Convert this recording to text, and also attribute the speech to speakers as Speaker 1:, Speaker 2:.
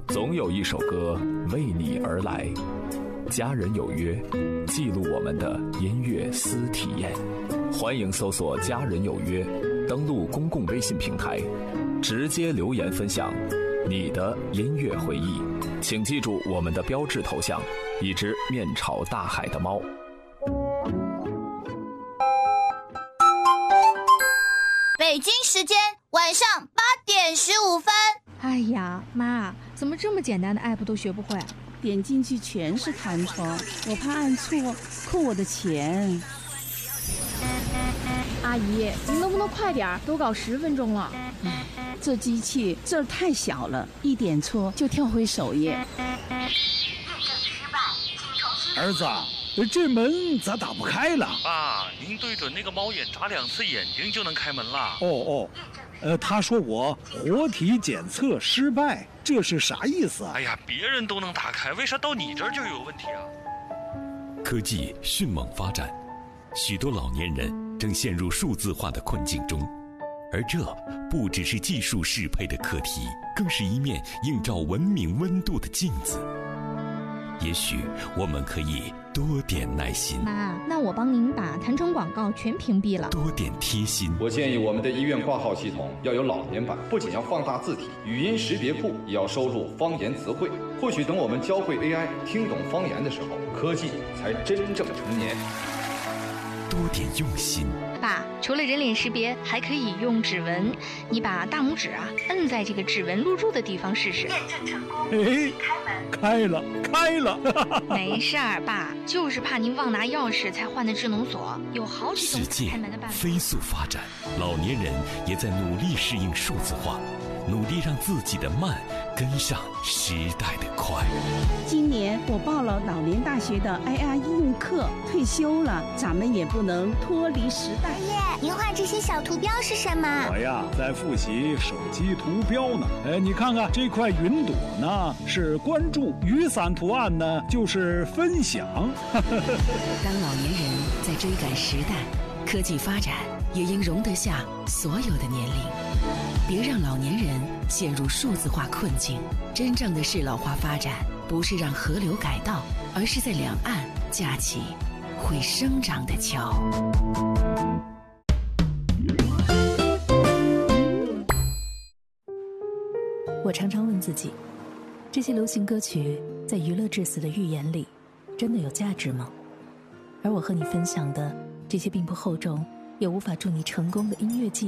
Speaker 1: 总有一首歌为你而来。家人有约，记录我们的音乐私体验。欢迎搜索家人有约，登录公共微信平台，直接留言分享你的音乐回忆。请记住我们的标志头像，一只面朝大海的猫。
Speaker 2: 北京时间晚上8点15分。
Speaker 3: 哎呀，妈，怎么这么简单的 app 都学不会啊？
Speaker 4: 点进去全是弹窗，我怕按错扣我的钱。
Speaker 3: 阿姨，您能不能快点？都搞10分钟了。
Speaker 4: 这机器字儿太小了，一点错就跳回首页。
Speaker 5: 儿子，这门咋打不开了？
Speaker 6: 爸，您对准那个猫眼眨2次眼睛就能开门了。
Speaker 5: 他说我活体检测失败，这是啥意思啊？
Speaker 6: 哎呀，别人都能打开，为啥到你这儿就有问题啊？
Speaker 7: 科技迅猛发展，许多老年人正陷入数字化的困境中，而这不只是技术适配的课题，更是一面映照文明温度的镜子。也许我们可以多点耐心。
Speaker 3: 妈，那我帮您把弹窗广告全屏蔽了。
Speaker 7: 多点贴心。
Speaker 8: 我建议我们的医院挂号系统要有老年版，不仅要放大字体，语音识别库也要收录方言词汇。或许等我们教会 AI 听懂方言的时候，科技才真正成年。
Speaker 7: 多点用心。
Speaker 3: 爸，除了人脸识别，还可以用指纹。你把大拇指摁在这个指纹录入的地方试试。
Speaker 2: 验证成功，
Speaker 5: 开了。
Speaker 3: 没事儿，爸，就是怕您忘拿钥匙才换的智能锁，有好几种开门的办法。
Speaker 7: 世界飞速发展，老年人也在努力适应数字化，努力让自己的慢跟上时代的快。
Speaker 4: 今年我报了老年大学的 IR 应用课，退休了，咱们也不能脱离时代。
Speaker 2: 爷爷，您画这些小图标是什么？
Speaker 5: 我呀，在复习手机图标呢。你看看这块云朵呢，是关注；雨伞图案呢，就是分享。
Speaker 9: 当老年人在追赶时代，科技发展也应容得下所有的年龄。别让老年人陷入数字化困境。真正的适老化发展，不是让河流改道，而是在两岸架起会生长的桥。
Speaker 10: 我常常问自己，这些流行歌曲在娱乐至死的预言里，真的有价值吗？而我和你分享的这些并不厚重，也无法助你成功的音乐技